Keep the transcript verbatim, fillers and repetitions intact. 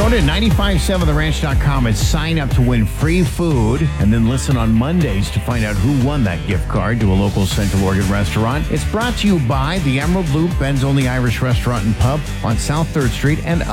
Go to nine five seven the ranch dot com and sign up to win free food, and then listen on Mondays to find out who won that gift card to a local Central Oregon restaurant. It's brought to you by the Emerald Loop, Ben's only Irish restaurant and pub on South third Street, and